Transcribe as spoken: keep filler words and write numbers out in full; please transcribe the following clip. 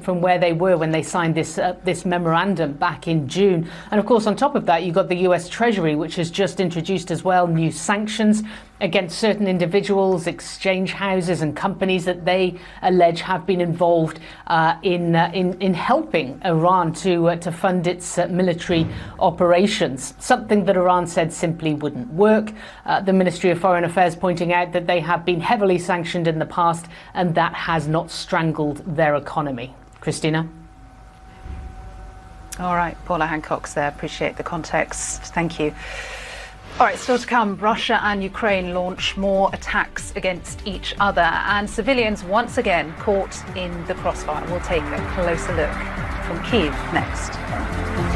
from where they were when they signed this uh, this memorandum back in June. And of course, on top of that, you've got the U S Treasury, which has just introduced as well new sanctions against certain individuals, exchange houses and companies that they allege have been involved uh, in, uh, in in helping Iran to uh, to fund its uh, military operations. Something that Iran said simply wouldn't work. Uh, the Ministry of Foreign Affairs pointing out that they have been heavily sanctioned in the past, and that has not strangled their economy. Christina. All right, Paula Hancock's there. Appreciate the context. Thank you. All right, still to come, Russia and Ukraine launch more attacks against each other, and civilians once again caught in the crossfire. We'll take a closer look from Kyiv next.